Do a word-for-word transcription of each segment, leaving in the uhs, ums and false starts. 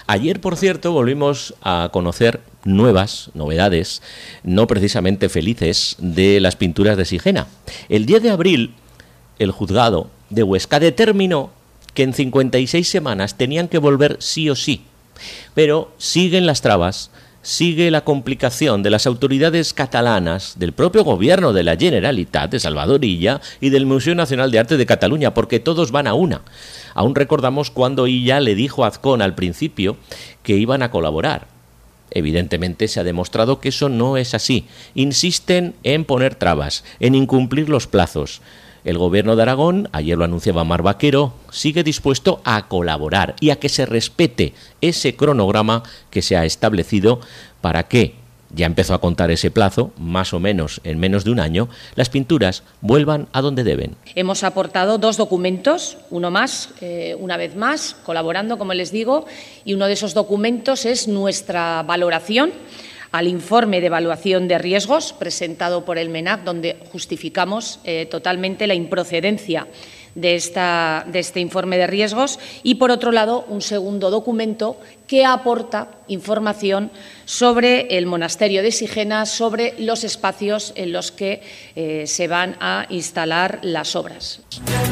Ayer, por cierto, volvimos a conocer nuevas novedades, no precisamente felices, de las pinturas de Sigena. El diez de abril, el juzgado de Huesca determinó que en cincuenta y seis semanas tenían que volver sí o sí, pero siguen las trabas, sigue la complicación de las autoridades catalanas, del propio gobierno de la Generalitat de Salvador Illa y del Museo Nacional de Arte de Cataluña, porque todos van a una. Aún recordamos cuando Illa le dijo a Azcón al principio que iban a colaborar. Evidentemente se ha demostrado que eso no es así. Insisten en poner trabas, en incumplir los plazos. El gobierno de Aragón, ayer lo anunciaba Mar Vaquero, sigue dispuesto a colaborar y a que se respete ese cronograma que se ha establecido para que, ya empezó a contar ese plazo, más o menos en menos de un año, las pinturas vuelvan a donde deben. Hemos aportado dos documentos, uno más, eh, una vez más, colaborando, como les digo, y uno de esos documentos es nuestra valoración al informe de evaluación de riesgos presentado por el MENAC, donde justificamos eh, totalmente la improcedencia de, esta, de este informe de riesgos, y, por otro lado, un segundo documento que aporta información sobre el monasterio de Sigena, sobre los espacios en los que eh, se van a instalar las obras.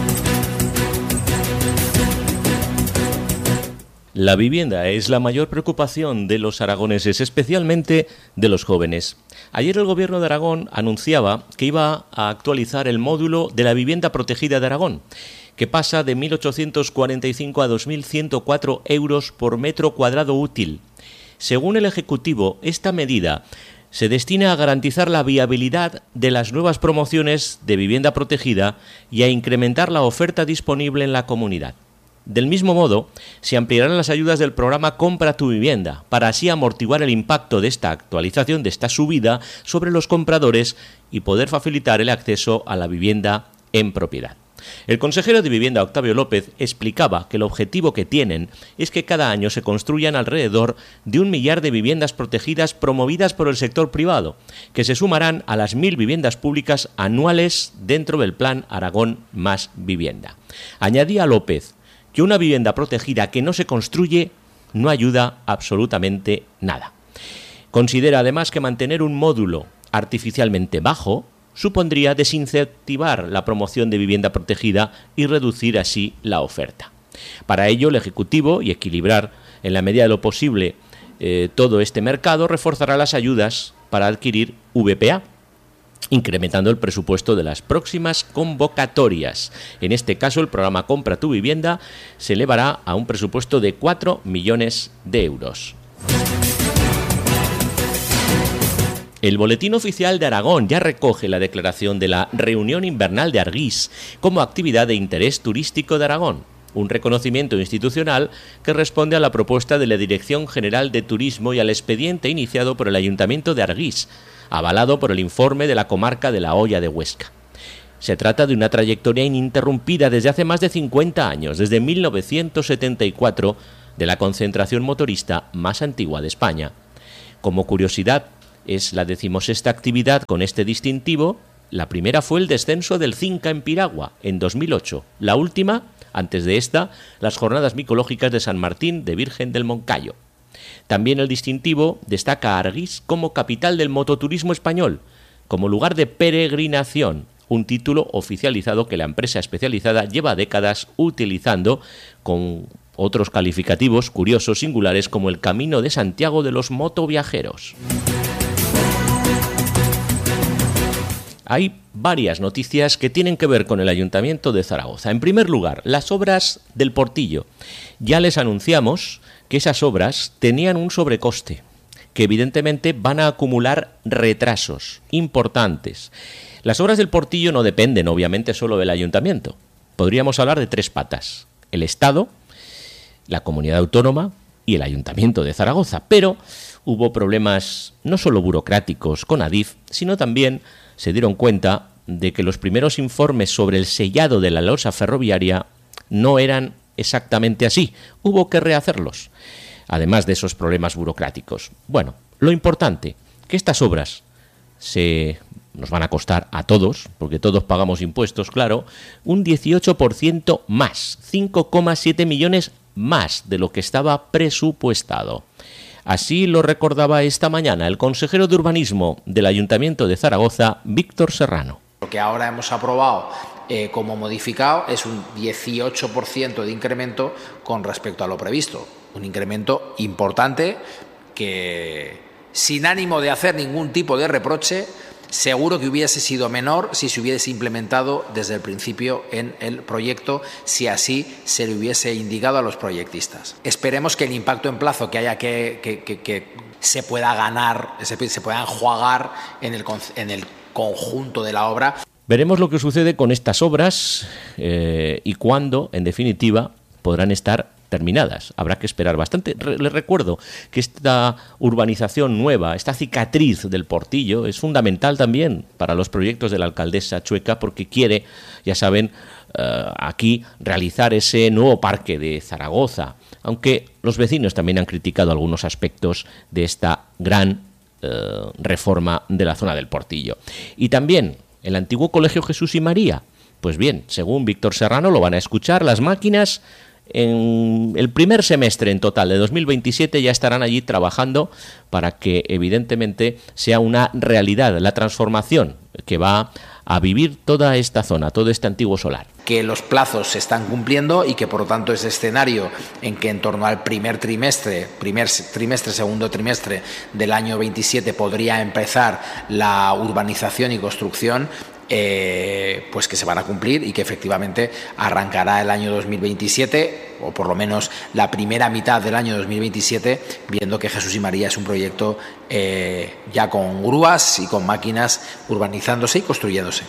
La vivienda es la mayor preocupación de los aragoneses, especialmente de los jóvenes. Ayer el Gobierno de Aragón anunciaba que iba a actualizar el módulo de la vivienda protegida de Aragón, que pasa de mil ochocientos cuarenta y cinco a dos mil ciento cuatro euros por metro cuadrado útil. Según el Ejecutivo, esta medida se destina a garantizar la viabilidad de las nuevas promociones de vivienda protegida y a incrementar la oferta disponible en la comunidad. Del mismo modo, se ampliarán las ayudas del programa Compra tu Vivienda, para así amortiguar el impacto de esta actualización, de esta subida, sobre los compradores y poder facilitar el acceso a la vivienda en propiedad. El consejero de Vivienda, Octavio López, explicaba que el objetivo que tienen es que cada año se construyan alrededor de un millar de viviendas protegidas promovidas por el sector privado, que se sumarán a las mil viviendas públicas anuales dentro del Plan Aragón Más Vivienda. Añadía López que una vivienda protegida que no se construye no ayuda absolutamente nada. Considera además que mantener un módulo artificialmente bajo supondría desincentivar la promoción de vivienda protegida y reducir así la oferta. Para ello, el Ejecutivo, y equilibrar en la medida de lo posible eh, todo este mercado, reforzará las ayudas para adquirir V P A, incrementando el presupuesto de las próximas convocatorias. En este caso, el programa Compra tu Vivienda se elevará a un presupuesto de cuatro millones de euros. El Boletín Oficial de Aragón ya recoge la declaración de la Reunión Invernal de Arguís como actividad de interés turístico de Aragón, un reconocimiento institucional que responde a la propuesta de la Dirección General de Turismo y al expediente iniciado por el Ayuntamiento de Arguís, avalado por el informe de la comarca de la Hoya de Huesca. Se trata de una trayectoria ininterrumpida desde hace más de cincuenta años, desde mil novecientos setenta y cuatro, de la concentración motorista más antigua de España. Como curiosidad, es la decimosexta actividad con este distintivo. La primera fue el descenso del Cinca en Piragua, en dos mil ocho. La última, antes de esta, las jornadas micológicas de San Martín de Virgen del Moncayo. También el distintivo destaca a Arguís como capital del mototurismo español, como lugar de peregrinación, un título oficializado que la empresa especializada lleva décadas utilizando, con otros calificativos curiosos singulares como el Camino de Santiago de los motoviajeros. Hay varias noticias que tienen que ver con el Ayuntamiento de Zaragoza. En primer lugar, las obras del Portillo. Ya les anunciamos que esas obras tenían un sobrecoste, que evidentemente van a acumular retrasos importantes. Las obras del Portillo no dependen, obviamente, solo del Ayuntamiento. Podríamos hablar de tres patas: el Estado, la Comunidad Autónoma y el Ayuntamiento de Zaragoza. Pero hubo problemas no solo burocráticos con Adif, sino también se dieron cuenta de que los primeros informes sobre el sellado de la losa ferroviaria no eran exactamente así. Hubo que rehacerlos, además de esos problemas burocráticos. Bueno, lo importante, que estas obras se nos van a costar a todos, porque todos pagamos impuestos, claro, un dieciocho por ciento más, cinco coma siete millones más de lo que estaba presupuestado. Así lo recordaba esta mañana el consejero de Urbanismo del Ayuntamiento de Zaragoza, Víctor Serrano. Lo que ahora hemos aprobado eh, como modificado es un dieciocho por ciento de incremento con respecto a lo previsto. Un incremento importante que, sin ánimo de hacer ningún tipo de reproche, seguro que hubiese sido menor si se hubiese implementado desde el principio en el proyecto, si así se le hubiese indicado a los proyectistas. Esperemos que el impacto en plazo que haya que, que, que, que se pueda ganar, se, se pueda enjuagar en el, en el conjunto de la obra. Veremos lo que sucede con estas obras eh, y cuándo, en definitiva, podrán estar terminadas. Habrá que esperar bastante. Re- les recuerdo que esta urbanización nueva, esta cicatriz del Portillo, es fundamental también para los proyectos de la alcaldesa Chueca, porque quiere, ya saben, eh, aquí realizar ese nuevo parque de Zaragoza, aunque los vecinos también han criticado algunos aspectos de esta gran eh, reforma de la zona del Portillo. Y también el antiguo Colegio Jesús y María. Pues bien, según Víctor Serrano, lo van a escuchar, las máquinas en el primer semestre en total de dos mil veintisiete ya estarán allí trabajando para que evidentemente sea una realidad la transformación que va a vivir toda esta zona, todo este antiguo solar. Que los plazos se están cumpliendo y que por lo tanto ese escenario en que en torno al primer trimestre, primer trimestre, segundo trimestre del año veintisiete podría empezar la urbanización y construcción, Eh, pues que se van a cumplir y que efectivamente arrancará el año dos mil veintisiete, o por lo menos la primera mitad del año dos mil veintisiete, viendo que Jesús y María es un proyecto eh, ya con grúas y con máquinas urbanizándose y construyéndose.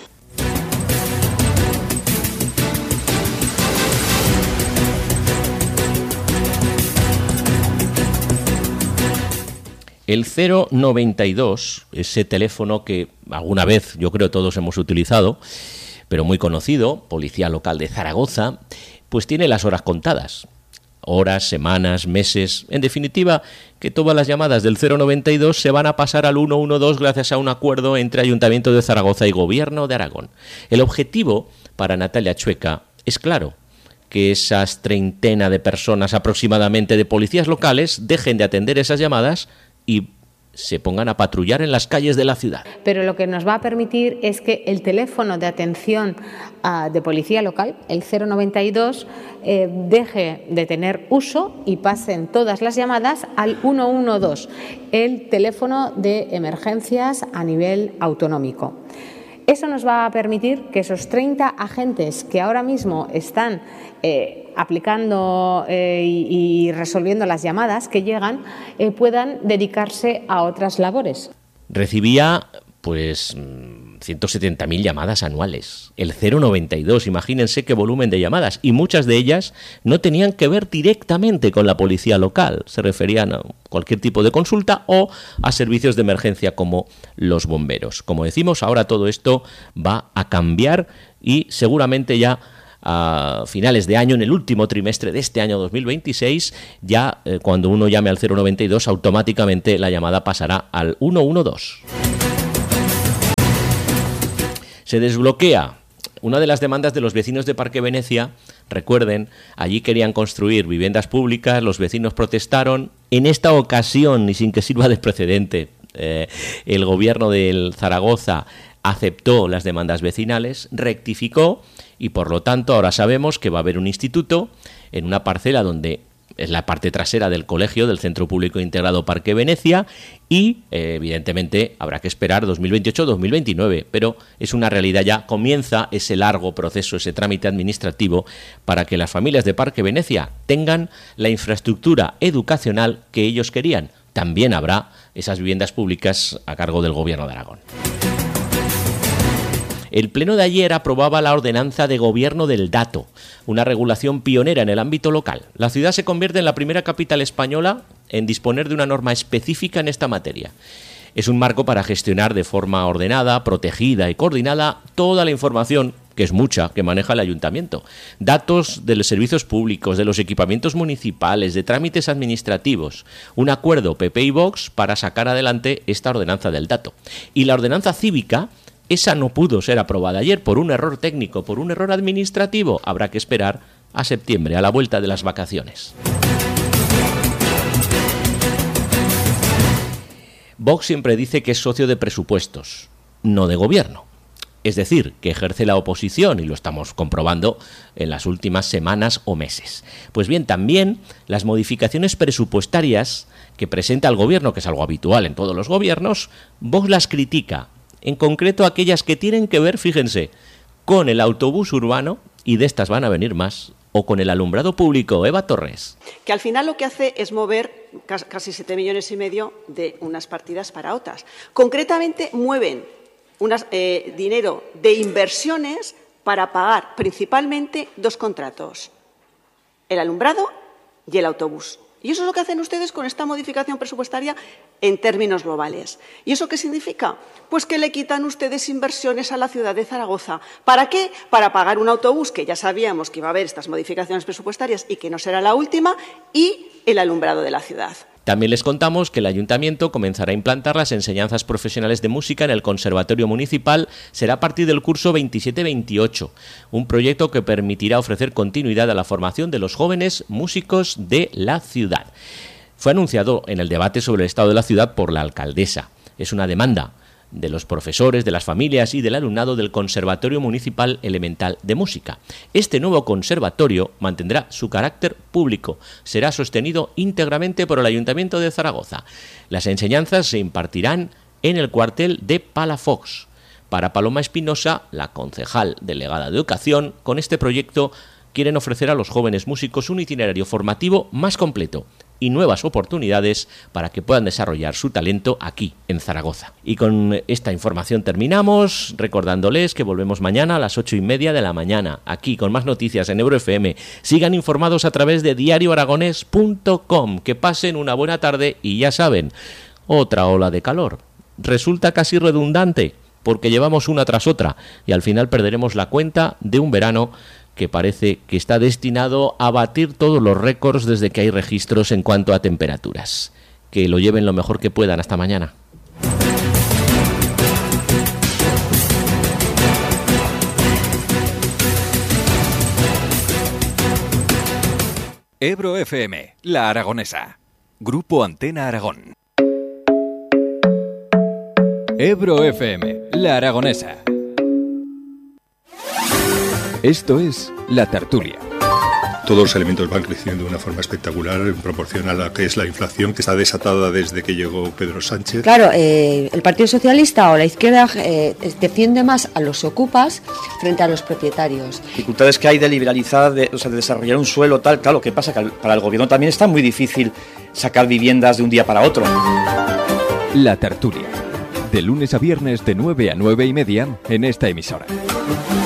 El cero noventa y dos, ese teléfono que alguna vez yo creo todos hemos utilizado, pero muy conocido, Policía Local de Zaragoza, pues tiene las horas contadas. Horas, semanas, meses, en definitiva, que todas las llamadas del cero noventa y dos se van a pasar al ciento doce gracias a un acuerdo entre Ayuntamiento de Zaragoza y Gobierno de Aragón. El objetivo para Natalia Chueca es claro: que esas treintena de personas aproximadamente de policías locales dejen de atender esas llamadas y se pongan a patrullar en las calles de la ciudad. Pero lo que nos va a permitir es que el teléfono de atención uh, de policía local, el cero noventa y dos, eh, deje de tener uso y pasen todas las llamadas al ciento doce, el teléfono de emergencias a nivel autonómico. Eso nos va a permitir que esos treinta agentes que ahora mismo están eh, aplicando eh, y, y resolviendo las llamadas que llegan eh, puedan dedicarse a otras labores. Recibía pues ciento setenta mil llamadas anuales. El cero noventa y dos, imagínense qué volumen de llamadas, y muchas de ellas no tenían que ver directamente con la policía local, se referían a cualquier tipo de consulta o a servicios de emergencia como los bomberos. Como decimos, ahora todo esto va a cambiar y seguramente ya a finales de año, en el último trimestre de este año dos mil veintiséis, ya eh, cuando uno llame al cero noventa y dos, automáticamente la llamada pasará al ciento doce. Se desbloquea una de las demandas de los vecinos de Parque Venecia. Recuerden, allí querían construir viviendas públicas, los vecinos protestaron. En esta ocasión, y sin que sirva de precedente, eh, el gobierno del Zaragoza aceptó las demandas vecinales, rectificó y por lo tanto ahora sabemos que va a haber un instituto en una parcela donde es la parte trasera del colegio, del Centro Público Integrado Parque Venecia, y eh, evidentemente habrá que esperar dos mil veintiocho dos mil veintinueve, pero es una realidad ya, comienza ese largo proceso, ese trámite administrativo para que las familias de Parque Venecia tengan la infraestructura educacional que ellos querían. También habrá esas viviendas públicas a cargo del Gobierno de Aragón. El pleno de ayer aprobaba la ordenanza de gobierno del dato, una regulación pionera en el ámbito local. La ciudad se convierte en la primera capital española en disponer de una norma específica en esta materia. Es un marco para gestionar de forma ordenada, protegida y coordinada toda la información, que es mucha, que maneja el ayuntamiento. Datos de los servicios públicos, de los equipamientos municipales, de trámites administrativos. Un acuerdo P P y Vox para sacar adelante esta ordenanza del dato. Y la ordenanza cívica, esa no pudo ser aprobada ayer por un error técnico, por un error administrativo. Habrá que esperar a septiembre, a la vuelta de las vacaciones. Vox siempre dice que es socio de presupuestos, no de gobierno. Es decir, que ejerce la oposición, y lo estamos comprobando en las últimas semanas o meses. Pues bien, también las modificaciones presupuestarias que presenta el gobierno, que es algo habitual en todos los gobiernos, Vox las critica, en concreto aquellas que tienen que ver, fíjense, con el autobús urbano, y de estas van a venir más, o con el alumbrado público. Eva Torres. Que al final lo que hace es mover casi siete millones y medio de unas partidas para otras. Concretamente mueven unas, eh, dinero de inversiones para pagar principalmente dos contratos, el alumbrado y el autobús. Y eso es lo que hacen ustedes con esta modificación presupuestaria en términos globales. ¿Y eso qué significa? Pues que le quitan ustedes inversiones a la ciudad de Zaragoza. ¿Para qué? Para pagar un autobús, que ya sabíamos que iba a haber estas modificaciones presupuestarias y que no será la última, y el alumbrado de la ciudad. También les contamos que el Ayuntamiento comenzará a implantar las enseñanzas profesionales de música en el Conservatorio Municipal. Será a partir del curso veintisiete veintiocho, un proyecto que permitirá ofrecer continuidad a la formación de los jóvenes músicos de la ciudad. Fue anunciado en el debate sobre el estado de la ciudad por la alcaldesa. Es una demanda de los profesores, de las familias y del alumnado del Conservatorio Municipal Elemental de Música. Este nuevo conservatorio mantendrá su carácter público. Será sostenido íntegramente por el Ayuntamiento de Zaragoza. Las enseñanzas se impartirán en el cuartel de Palafox. Para Paloma Espinosa, la concejal delegada de Educación, con este proyecto quieren ofrecer a los jóvenes músicos un itinerario formativo más completo y nuevas oportunidades para que puedan desarrollar su talento aquí, en Zaragoza. Y con esta información terminamos, recordándoles que volvemos mañana a las ocho y media de la mañana, aquí con más noticias en Euro F M. Sigan informados a través de diario aragonés punto com. Que pasen una buena tarde y ya saben, otra ola de calor. Resulta casi redundante, porque llevamos una tras otra y al final perderemos la cuenta de un verano que parece que está destinado a batir todos los récords desde que hay registros en cuanto a temperaturas. Que lo lleven lo mejor que puedan. Hasta mañana. Ebro F M, La Aragonesa. Grupo Antena Aragón. Ebro F M, La Aragonesa. Esto es La Tertulia. Todos los elementos van creciendo de una forma espectacular en proporción a la que es la inflación, que está desatada desde que llegó Pedro Sánchez. Claro, eh, el Partido Socialista o la izquierda eh, defiende más a los ocupas frente a los propietarios. Dificultades que hay de liberalizar, de, o sea, de desarrollar un suelo tal, claro, ¿qué pasa? Que para el gobierno también está muy difícil sacar viviendas de un día para otro. La Tertulia, de lunes a viernes de nueve a nueve y media en esta emisora.